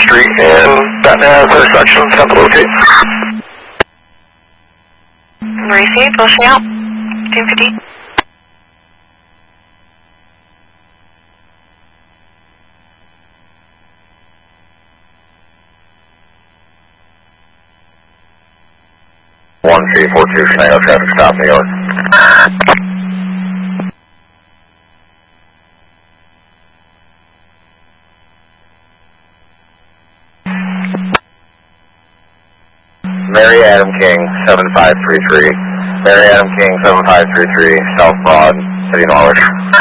Street and that intersection, attempt to locate. Receive, pushing out. 250. One 342 Schneider traffic stop, New York. Mary Adam King 7533. Mary Adam King 7533, South Broad, City Norwich.